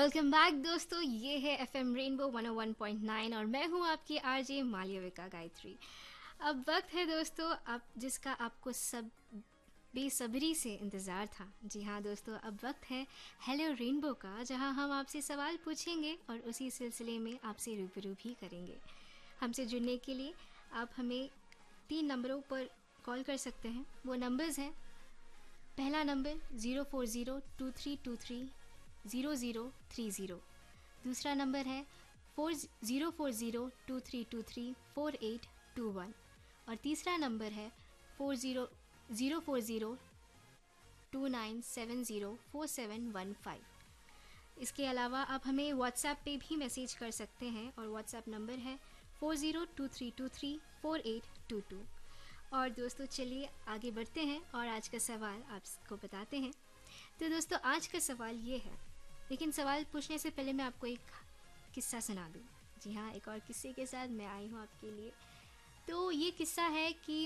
Welcome back दोस्तों, ये है एफएम रेनबो 101.9 और मैं हूँ आपकी आरजे मालविका गायत्री। अब वक्त है दोस्तों, अब जिसका आपको सब बेसब्री से इंतज़ार था। जी हाँ दोस्तों, अब वक्त है हेलो रेनबो का, जहाँ हम आपसे सवाल पूछेंगे और उसी सिलसिले में आपसे रूबरू भी करेंगे। हमसे जुड़ने के लिए आप हमें 3 नंबरों पर कॉल कर सकते हैं। वो नंबर्स हैं, पहला नंबर 04023230030। दूसरा नंबर है 404023234821। और तीसरा नंबर है 4029704715। इसके अलावा आप हमें व्हाट्सएप पे भी मैसेज कर सकते हैं और व्हाट्सएप नंबर है 4023234822। और दोस्तों चलिए आगे बढ़ते हैं और आज का सवाल आपको बताते हैं। तो दोस्तों आज का सवाल ये है, लेकिन सवाल पूछने से पहले मैं आपको एक किस्सा सुना दूँ। जी हाँ, एक और किस्से के साथ मैं आई हूँ आपके लिए। तो ये किस्सा है कि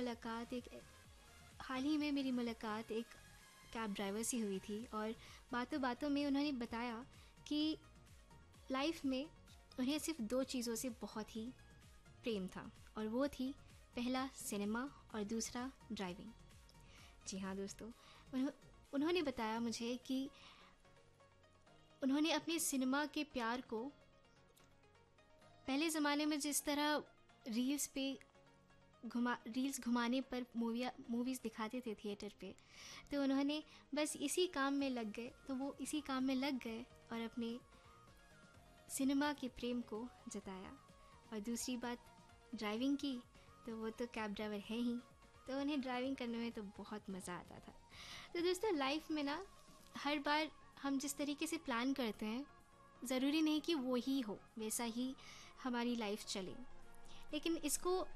हाल ही में मेरी मुलाकात एक कैब ड्राइवर से हुई थी और बातों बातों में उन्होंने बताया कि लाइफ में उन्हें सिर्फ 2 चीज़ों से बहुत ही प्रेम था, और वो थी पहला सिनेमा और दूसरा ड्राइविंग। जी हाँ दोस्तों, उन्होंने बताया मुझे कि उन्होंने अपने सिनेमा के प्यार को पहले ज़माने में जिस तरह रील्स घुमाने पर मूवीज़ दिखाते थे थिएटर पे, तो उन्होंने बस इसी काम में लग गए। तो वो इसी काम में लग गए और अपने सिनेमा के प्रेम को जताया। और दूसरी बात ड्राइविंग की, तो वो तो कैब ड्राइवर है ही, तो उन्हें ड्राइविंग करने में तो बहुत मज़ा आता था। तो दोस्तों लाइफ में ना, हर बार हम जिस तरीके से प्लान करते हैं, ज़रूरी नहीं कि वो ही हो, वैसा ही हमारी लाइफ चले। लेकिन इसको